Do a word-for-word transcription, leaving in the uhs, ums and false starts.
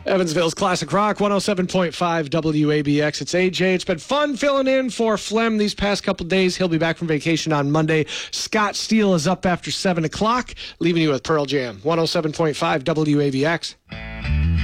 Evansville's Classic Rock, one oh seven point five W A B X. It's A J. It's been fun filling in for Flem these past couple days. He'll be back from vacation on Monday. Scott Steele is up after seven o'clock, leaving you with Pearl Jam, one oh seven point five W A B X.